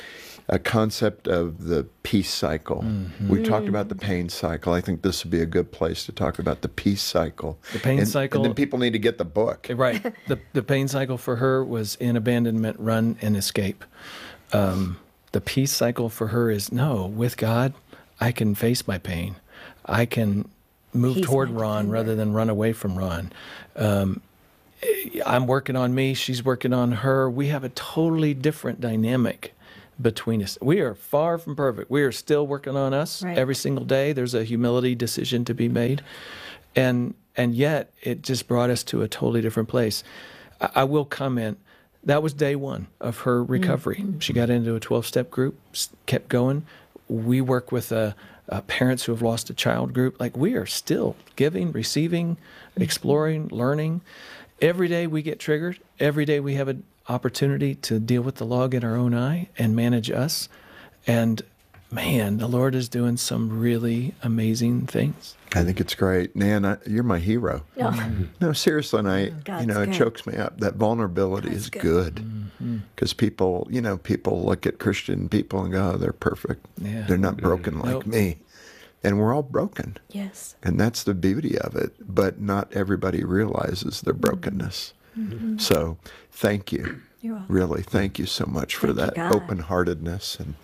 a concept of the peace cycle. Mm-hmm. We've talked about the pain cycle. I think this would be a good place to talk about the peace cycle. The pain and, cycle. And then people need to get the book. Right. The the pain cycle for her was in abandonment, run, and escape. Um, the peace cycle for her is, no, with God, I can face my pain. I can move He's toward my Ron defender. rather than run away from Ron. Um, I'm working on me. She's working on her. We have a totally different dynamic between us. We are far from perfect. We are still working on us Right. every single day. There's a humility decision to be made. And and yet it just brought us to a totally different place. I, I will comment, that was day one of her recovery. Mm-hmm. She got into a twelve-step group, s- kept going. We work with uh, uh, parents who have lost a child group. Like, we are still giving, receiving, exploring, learning. Every day we get triggered. Every day we have an opportunity to deal with the log in our own eye and manage us. And man, the Lord is doing some really amazing things. I think it's great. Nan, I, you're my hero. Oh. No, seriously, and I, God's you know, it good. chokes me up. That vulnerability God's is good. good. Because people, you know, people look at Christian people and go, oh, they're perfect. Yeah. They're not broken like Nope. me. And we're all broken. Yes. And that's the beauty of it. But not everybody realizes their brokenness. Mhm. So thank you. You're welcome. Really, thank you so much for Thank you, that God. open-heartedness. And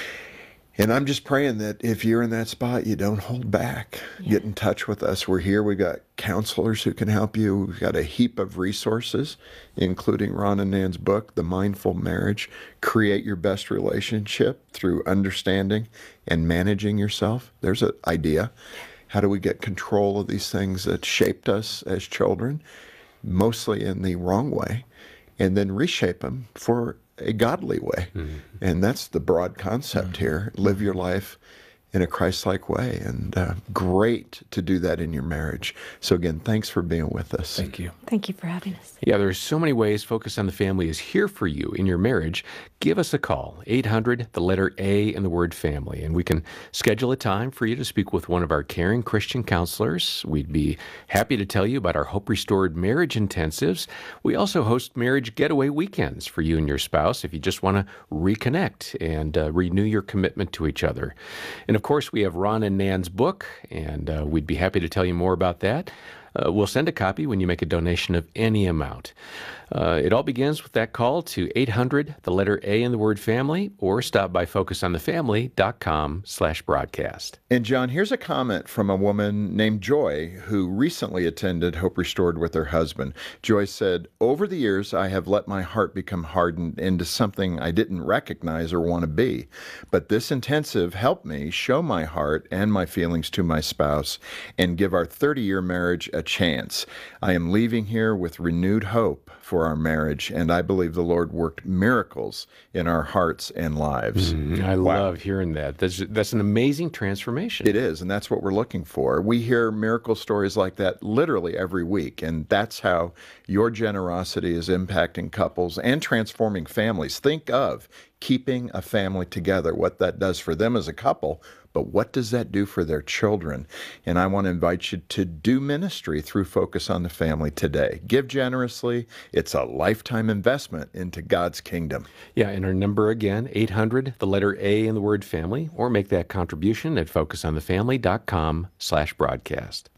and I'm just praying that if you're in that spot, you don't hold back. Get in touch with us. We're here. We've got counselors who can help you. We've got a heap of resources, including Ron and Nan's book, The Mindful Marriage. Create your best relationship through understanding and managing yourself. There's an idea. How do we get control of these things that shaped us as children, mostly in the wrong way, and then reshape them for a godly way? Mm-hmm. And that's the broad concept here. Live your life in a Christ-like way. And uh, great to do that in your marriage. So again, thanks for being with us. Thank you. Thank you for having us. Yeah, there's so many ways Focus on the Family is here for you in your marriage. Give us a call, eight hundred, the letter A and the word family, and we can schedule a time for you to speak with one of our caring Christian counselors. We'd be happy to tell you about our Hope Restored Marriage Intensives. We also host marriage getaway weekends for you and your spouse if you just want to reconnect and uh, renew your commitment to each other. And of course, we have Ron and Nan's book, and uh, we'd be happy to tell you more about that. Uh, we'll send a copy when you make a donation of any amount. Uh, it all begins with that call to eight hundred, the letter A in the word family, or stop by focus on the family dot com slash broadcast. And John, here's a comment from a woman named Joy who recently attended Hope Restored with her husband. Joy said, over the years, I have let my heart become hardened into something I didn't recognize or want to be. But this intensive helped me show my heart and my feelings to my spouse and give our thirty-year marriage a chance. I am leaving here with renewed hope for our marriage, and I believe the Lord worked miracles in our hearts and lives. Mm, I Wow. love hearing that. That's, that's an amazing transformation. It is, and that's what we're looking for. We hear miracle stories like that literally every week, and that's how your generosity is impacting couples and transforming families. Think of keeping a family together, what that does for them as a couple, but what does that do for their children? And I want to invite you to do ministry through Focus on the Family today. Give generously. It's a lifetime investment into God's kingdom. Yeah, and our number again, eight hundred, the letter A in the word family, or make that contribution at focus on the family dot com slash broadcast.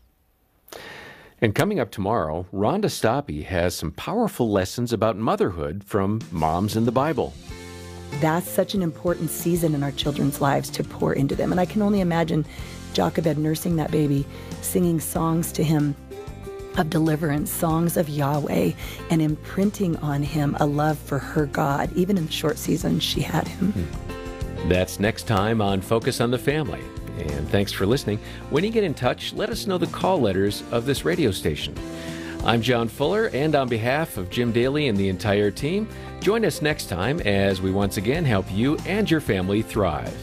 And coming up tomorrow, Rhonda Stoppe has some powerful lessons about motherhood from Moms in the Bible. That's such an important season in our children's lives to pour into them. And I can only imagine Jochebed nursing that baby, singing songs to him of deliverance, songs of Yahweh, and imprinting on him a love for her God, even in the short season she had him. That's next time on Focus on the Family. And thanks for listening. When you get in touch, let us know the call letters of this radio station. I'm John Fuller, and on behalf of Jim Daly and the entire team, join us next time as we once again help you and your family thrive.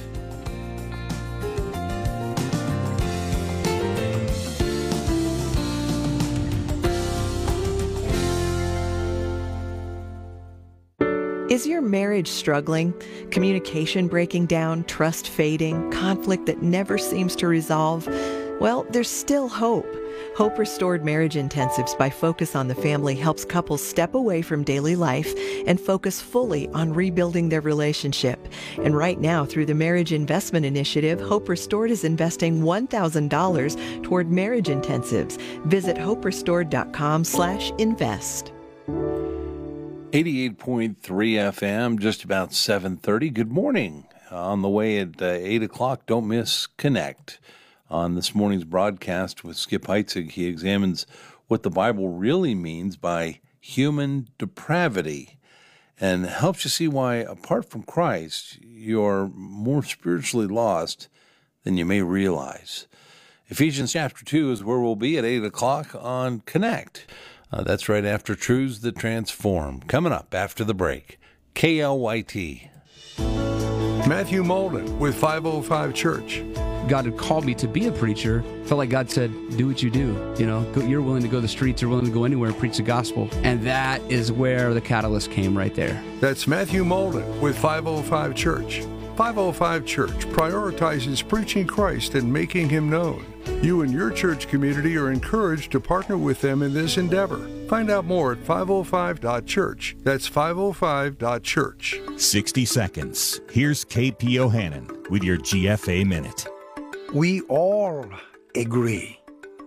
Is your marriage struggling? Communication breaking down, trust fading, conflict that never seems to resolve? Well, there's still hope. Hope Restored Marriage Intensives by Focus on the Family helps couples step away from daily life and focus fully on rebuilding their relationship. And right now, through the Marriage Investment Initiative, Hope Restored is investing one thousand dollars toward marriage intensives. Visit hoperestored.com slash invest. eighty-eight point three F M, just about seven thirty. Good morning. On the way at uh, eight o'clock, don't miss Connect. On this morning's broadcast with Skip Heitzig, he examines what the Bible really means by human depravity and helps you see why, apart from Christ, you're more spiritually lost than you may realize. Ephesians chapter two is where we'll be at eight o'clock on Connect. Uh, that's right after Truths That Transform. Coming up after the break, K L Y T. Matthew Molden with five oh five Church. God had called me to be a preacher. Felt like God said, do what you do. You know, go, you're willing to go the streets, you're willing to go anywhere and preach the gospel. And that is where the catalyst came right there. That's Matthew Molden with five oh five Church. five oh five Church prioritizes preaching Christ and making Him known. You and your church community are encouraged to partner with them in this endeavor. Find out more at five oh five dot church. That's five oh five dot church. sixty seconds. Here's K P Ohanan with your G F A Minute. We all agree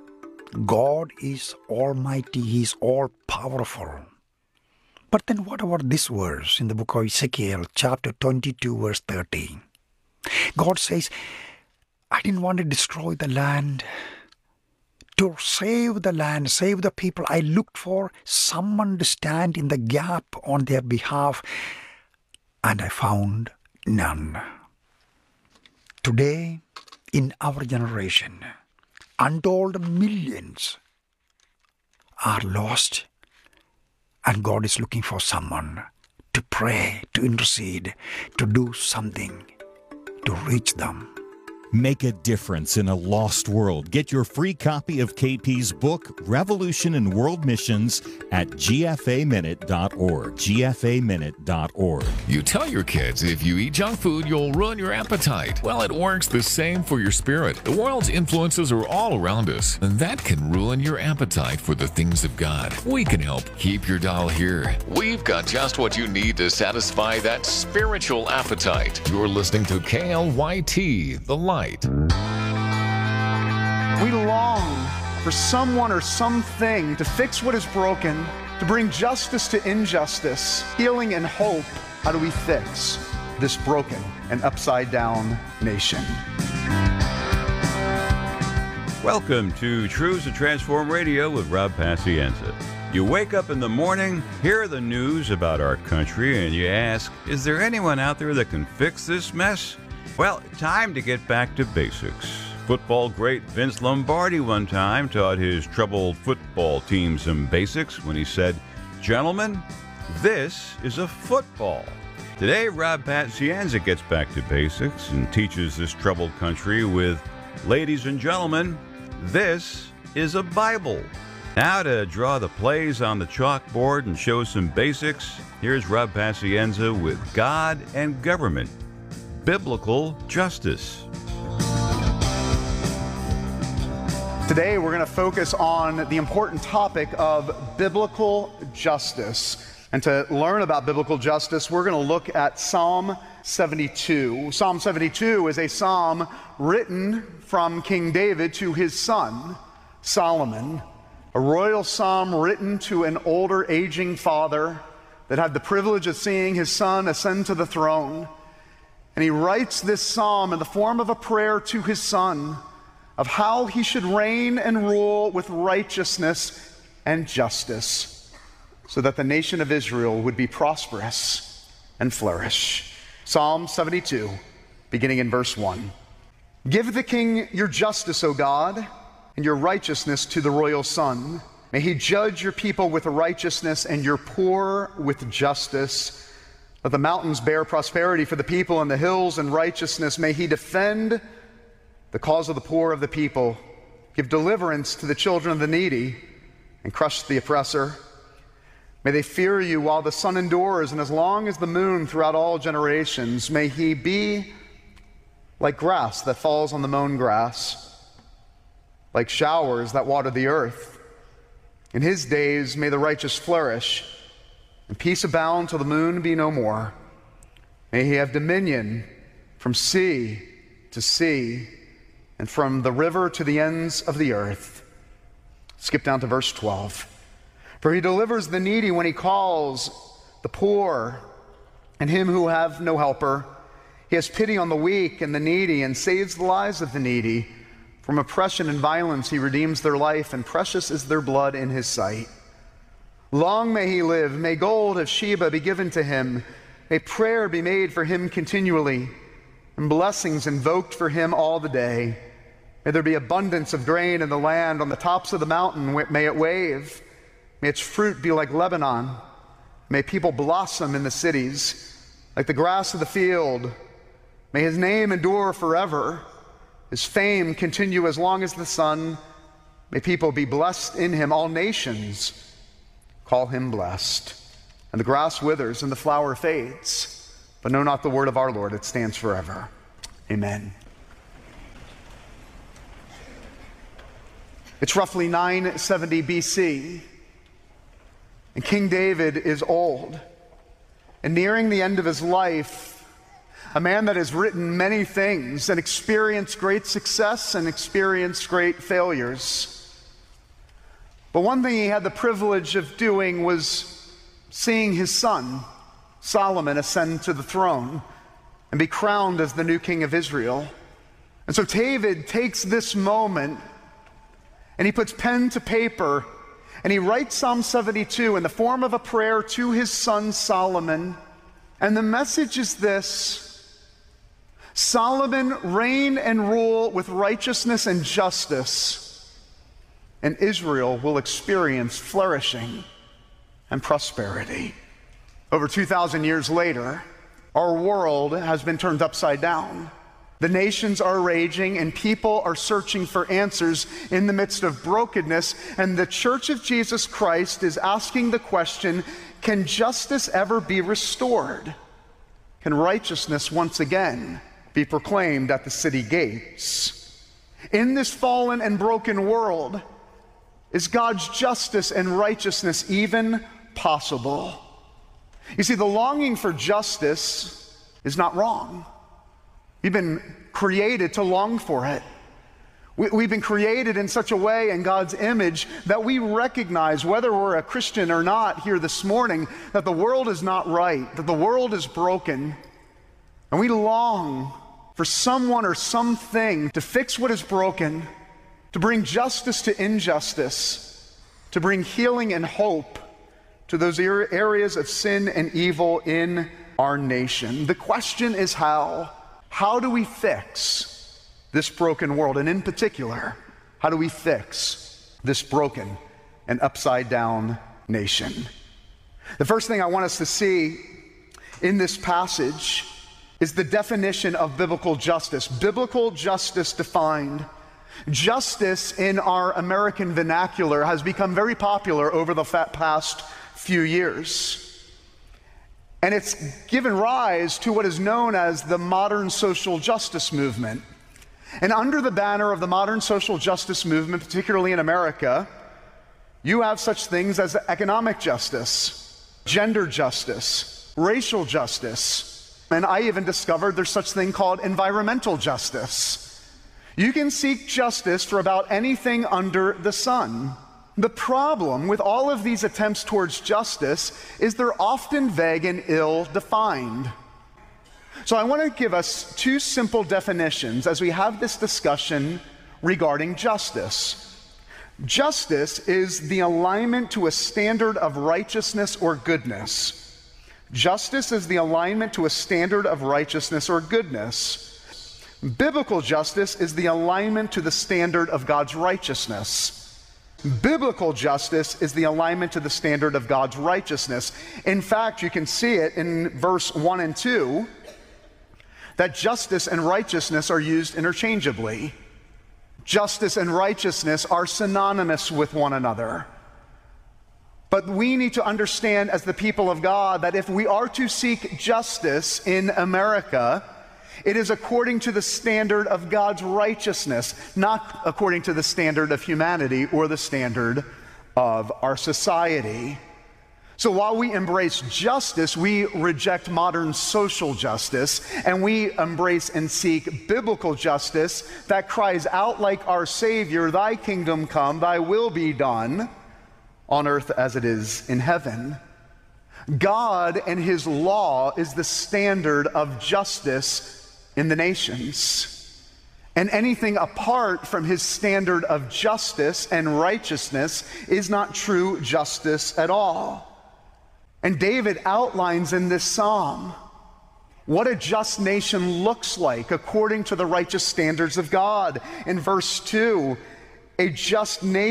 God is almighty, He is all-powerful. But then what about this verse in the book of Ezekiel, chapter twenty-two, verse thirteen? God says, I didn't want to destroy the land. To save the land, save the people, I looked for someone to stand in the gap on their behalf, and I found none. Today, in our generation, untold millions are lost, and God is looking for someone to pray, to intercede, to do something to reach them. Make a difference in a lost world. Get your free copy of K P's book, Revolution in World Missions, at G F A minute dot org. G F A minute dot org. You tell your kids if you eat junk food, you'll ruin your appetite. Well, it works the same for your spirit. The world's influences are all around us, and that can ruin your appetite for the things of God. We can help keep your dial here. We've got just what you need to satisfy that spiritual appetite. You're listening to K L Y T, The Light. We long for someone or something to fix what is broken, to bring justice to injustice, healing and hope. How do we fix this broken and upside down nation? Welcome to Truths That Transform Radio with Rob Pacienza. You wake up in the morning, hear the news about our country, and you ask, is there anyone out there that can fix this mess? Well, time to get back to basics. Football great Vince Lombardi one time taught his troubled football team some basics when he said, gentlemen, this is a football. Today, Rob Pacienza gets back to basics and teaches this troubled country with, ladies and gentlemen, this is a Bible. Now to draw the plays on the chalkboard and show some basics, here's Rob Pacienza with God and Government. Biblical justice. Today we're going to focus on the important topic of biblical justice. And to learn about biblical justice, we're going to look at Psalm seventy-two. Psalm seventy-two is a psalm written from King David to his son, Solomon. A royal psalm written to an older, aging father that had the privilege of seeing his son ascend to the throne. And he writes this psalm in the form of a prayer to his son of how he should reign and rule with righteousness and justice so that the nation of Israel would be prosperous and flourish. Psalm seventy-two, beginning in verse one. Give the king your justice, O God, and your righteousness to the royal son. May he judge your people with righteousness and your poor with justice. Let the mountains bear prosperity for the people and the hills in righteousness. May he defend the cause of the poor of the people, give deliverance to the children of the needy, and crush the oppressor. May they fear you while the sun endures, and as long as the moon throughout all generations. May he be like grass that falls on the mown grass, like showers that water the earth. In his days may the righteous flourish, and peace abound till the moon be no more. May he have dominion from sea to sea, and from the river to the ends of the earth. Skip down to verse twelve. For he delivers the needy when he calls, the poor, and him who have no helper. He has pity on the weak and the needy, and saves the lives of the needy. From oppression and violence he redeems their life, and precious is their blood in his sight. Long may he live, may gold of Sheba be given to him, may prayer be made for him continually, and blessings invoked for him all the day. May there be abundance of grain in the land, on the tops of the mountain may it wave. May its fruit be like Lebanon. May people blossom in the cities, like the grass of the field. May his name endure forever, his fame continue as long as the sun. May people be blessed in him. All nations call him blessed. And the grass withers and the flower fades, but know not the word of our Lord, it stands forever. Amen. It's roughly nine seventy B C, and King David is old, and nearing the end of his life, a man that has written many things and experienced great success and experienced great failures. But one thing he had the privilege of doing was seeing his son, Solomon, ascend to the throne and be crowned as the new king of Israel. And so David takes this moment and he puts pen to paper and he writes Psalm seventy-two in the form of a prayer to his son Solomon. And the message is this: Solomon, reign and rule with righteousness and justice, and Israel will experience flourishing and prosperity. Over two thousand years later, our world has been turned upside down. The nations are raging and people are searching for answers in the midst of brokenness, and the Church of Jesus Christ is asking the question, can justice ever be restored? Can righteousness once again be proclaimed at the city gates? In this fallen and broken world, is God's justice and righteousness even possible? You see, the longing for justice is not wrong. We've been created to long for it. We, we've been created in such a way in God's image that we recognize, whether we're a Christian or not here this morning, that the world is not right, that the world is broken, and we long for someone or something to fix what is broken, to bring justice to injustice, to bring healing and hope to those areas of sin and evil in our nation. The question is how? How do we fix this broken world? And in particular, how do we fix this broken and upside down nation? The first thing I want us to see in this passage is the definition of biblical justice. Biblical justice defined. Justice in our American vernacular has become very popular over the past few years. And it's given rise to what is known as the modern social justice movement. And under the banner of the modern social justice movement, particularly in America, you have such things as economic justice, gender justice, racial justice, and I even discovered there's such thing called environmental justice. You can seek justice for about anything under the sun. The problem with all of these attempts towards justice is they're often vague and ill-defined. So I want to give us two simple definitions as we have this discussion regarding justice. Justice is the alignment to a standard of righteousness or goodness. Justice is the alignment to a standard of righteousness or goodness. Biblical justice is the alignment to the standard of God's righteousness. Biblical justice is the alignment to the standard of God's righteousness. In fact, you can see it in verse one and two, that justice and righteousness are used interchangeably. Justice and righteousness are synonymous with one another. But we need to understand as the people of God that if we are to seek justice in America, It is according to the standard of God's righteousness, not according to the standard of humanity or the standard of our society. So while we embrace justice, we reject modern social justice, and we embrace and seek biblical justice that cries out like our Savior, "Thy kingdom come, thy will be done on earth as it is in heaven." God and his law is the standard of justice in the nations. And anything apart from his standard of justice and righteousness is not true justice at all. And David outlines in this psalm what a just nation looks like according to the righteous standards of God. In verse two, a just nation